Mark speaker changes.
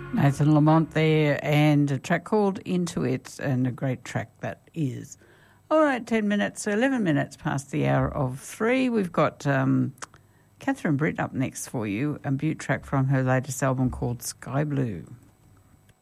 Speaker 1: Nathan Lamont there, and a track called Into It, and a great track that is. All right, 11 minutes past the hour of 3. We've got Catherine Britt up next for you, a beaut track from her latest album called Sky Blue.